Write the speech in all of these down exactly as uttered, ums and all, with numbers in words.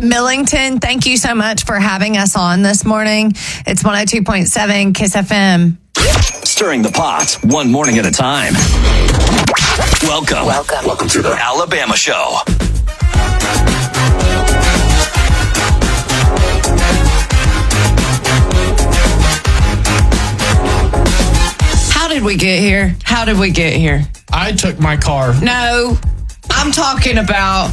Millington, thank you so much for having us on this morning. It's one oh two point seven Kiss F M. Stirring the pot, one morning at a time. Welcome. Welcome. Welcome to the Alabama Show. How did we get here? How did we get here? I took my car. No, I'm talking about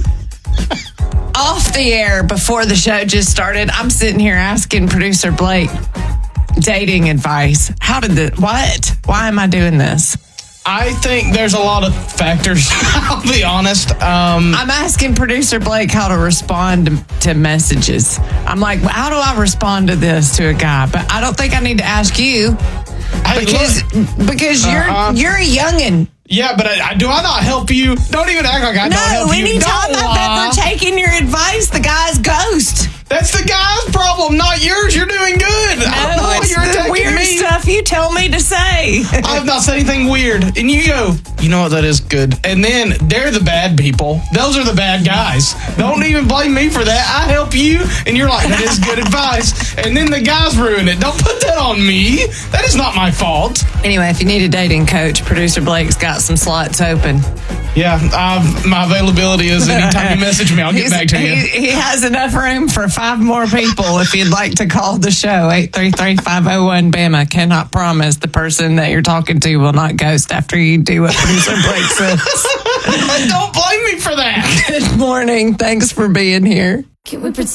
off the air before the show just started. I'm sitting here asking producer Blake dating advice. How did the, what? Why am I doing this? I think there's a lot of factors. I'll be honest. Um, I'm asking producer Blake how to respond to, to messages. I'm like, how do I respond to this to a guy? But I don't think I need to ask you hey, because look, because you're uh-uh. you're a youngin'. Yeah, but I, I, do I not help you? Don't even act like I no, don't help you. No, anytime Don't I've lie. ever taken your advice, the guy's ghost. That's the guy's problem, not yours. You're doing good. No, I don't know it's you're the attacking weird me. stuff you tell me to say. I've not said anything weird. And you go, you know what, that is good. And then they're the bad people. Those are the bad guys. Don't even blame me for that. I help you, and you're like, that is good advice. And then the guys ruin it. Don't put that on me. That is not my fault. Anyway, if you need a dating coach, producer Blake's got some slots open. Yeah, um, my availability is anytime you message me, I'll get He's, back to you. He, he has enough room for five more people if you'd like to call the show. eight three three, five oh one, B A M A. Cannot promise the person that you're talking to will not ghost after you do what producer Blake says. Don't blame me for that. Good morning. Thanks for being here. Can we pretend?